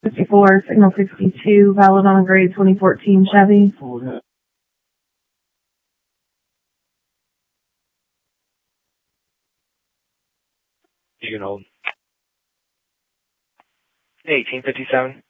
54, signal 62, valid on a grade 2014 Chevy. You can hold. 1857.